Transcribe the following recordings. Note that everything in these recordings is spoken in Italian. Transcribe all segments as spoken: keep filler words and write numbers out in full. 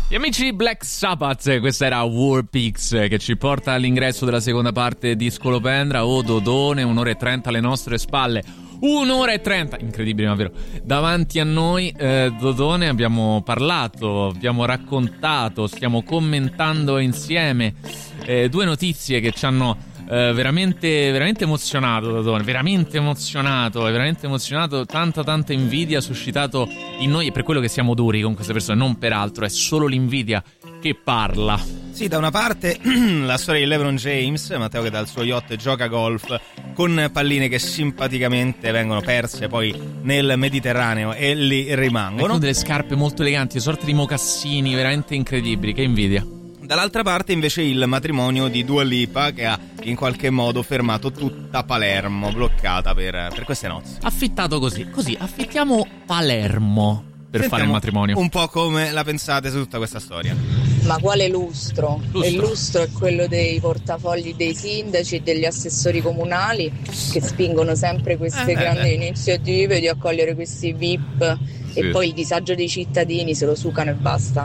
Gli amici di Black Sabbath, questa era War Pigs, che ci porta all'ingresso della seconda parte di Scolopendra. Oh Dodone, un'ora e trenta alle nostre spalle. Un'ora e trenta, incredibile ma vero. Davanti a noi, eh, Dodone, abbiamo parlato, abbiamo raccontato, stiamo commentando insieme eh, due notizie che ci hanno eh, veramente, veramente emozionato, Dodone. Veramente emozionato, veramente emozionato. Tanta, tanta invidia suscitato in noi, e per quello che siamo duri con queste persone, non per altro, è solo l'invidia che parla. Sì, da una parte la storia di LeBron James, Matteo che dal suo yacht gioca golf con palline che simpaticamente vengono perse poi nel Mediterraneo e lì rimangono. Con delle scarpe molto eleganti, sorte di mocassini, veramente incredibili, che invidia. Dall'altra parte invece il matrimonio di Dua Lipa, che ha in qualche modo fermato tutta Palermo, bloccata per, per queste nozze. Affittato così, così, affittiamo Palermo per Sentiamo fare il matrimonio. Un po' come la pensate su tutta questa storia. Ma quale lustro? Lustro. Il lustro è quello dei portafogli dei sindaci e degli assessori comunali che spingono sempre queste Eh, grandi eh. iniziative di accogliere questi V I P Sì. e poi il disagio dei cittadini se lo sucano e basta.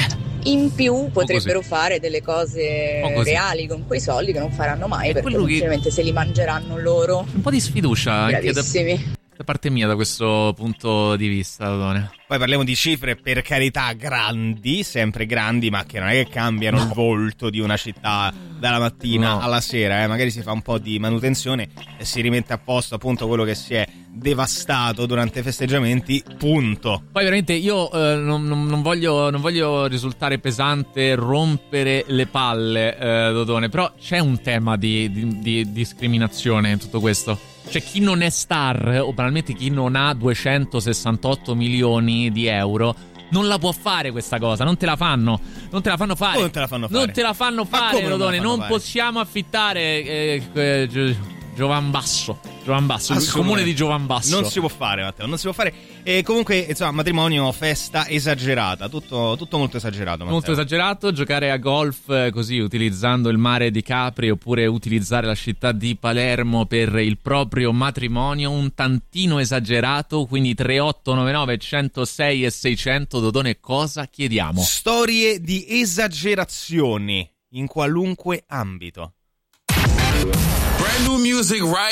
In più potrebbero fare delle cose Un po' così. reali con quei soldi che non faranno mai, perché quello che- semplicemente se li mangeranno loro. Un po' di sfiducia anche da, Bravissimi. da parte mia da questo punto di vista, Dodone. Poi parliamo di cifre, per carità, grandi, sempre grandi, ma che non è che cambiano No. il volto di una città dalla mattina No. alla sera, eh. Magari si fa un po' di manutenzione e si rimette a posto appunto quello che si è devastato durante i festeggiamenti, punto. Poi veramente io eh, non, non- non voglio, non voglio risultare pesante, rompere le palle, eh, Dodone, però c'è un tema di, di- di discriminazione in tutto questo. Cioè chi non è star, o banalmente chi non ha duecentosessantotto milioni di euro, non la può fare questa cosa, non te la fanno, non te la fanno fare. Come non te la fanno fare? Non te la fanno Ma fare, come non te la Dodone, fanno non fare? possiamo affittare eh, eh, Gio- Giovan Basso, Giovan Basso, il Assolutamente. comune di Giovan Basso. Non si può fare, Matteo, non si può fare. E comunque, insomma, matrimonio, festa esagerata, tutto, tutto molto esagerato, Matteo. Molto esagerato, giocare a golf eh, così utilizzando il mare di Capri oppure utilizzare la città di Palermo per il proprio matrimonio, un tantino esagerato, quindi tre otto nove nove uno zero sei e seicento, Dodone, cosa chiediamo? Storie di esagerazioni in qualunque ambito. Brand new music right